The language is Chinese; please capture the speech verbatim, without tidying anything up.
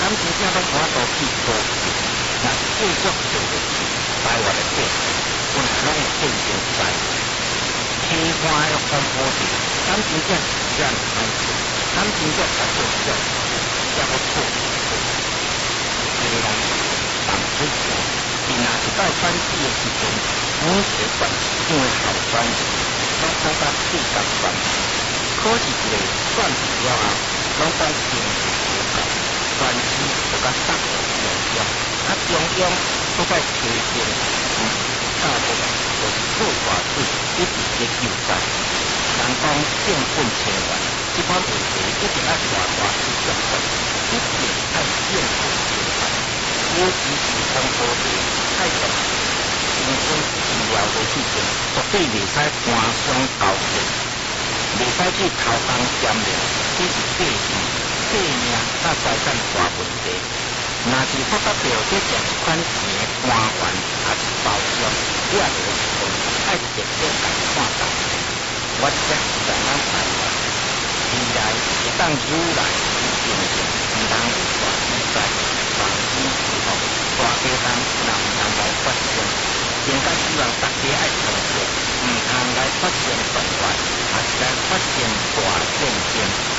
咱真正拢我都去多钱，若是继续做落去，台湾的变，本来拢会变成灾。天花要公布的，咱真正是这样开始，咱真正才做这样，要不错。这个人放水果，伊若是到选举的时阵，每一个县市长的候选人，拢讲甲四角选市，可是一个选市了后，拢讲经济无够，选市就甲塞入中央，啊中央都在提升，嗯，大部分就是做大水，一直在救灾。人讲正本清源，这款问题一定要大大去解决，一定要正本清源。尤其是讲土地太重，新生医疗的事情，绝对袂使官商勾结，袂使去偷工减料，这是百姓性命甲财产大问题。若是发觉到这赚一款钱的官员也是包商，了的时阵，爱直接甲伊看淡。我则是咱咱台湾，未来会当愈来愈平静，毋通有大天灾、防身之后，大家人人人来发生，更加希望大家爱团结，毋通来发生动乱，也是来发生大战争。